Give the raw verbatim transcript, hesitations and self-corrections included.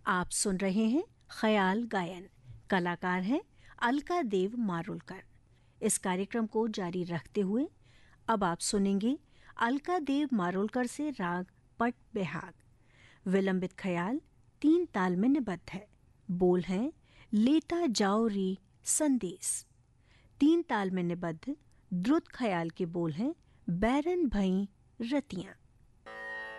आप सुन रहे हैं ख्याल गायन। कलाकार हैं अलका देव मारुलकर। इस कार्यक्रम को जारी रखते हुए अब आप सुनेंगे अलका देव मारुलकर से राग पट बेहाग। विलंबित ख्याल तीन ताल में निबद्ध है। बोल हैं लेता जाओ री संदेश। तीन ताल में निबद्ध द्रुत ख्याल के बोल हैं बैरन भई रतियां।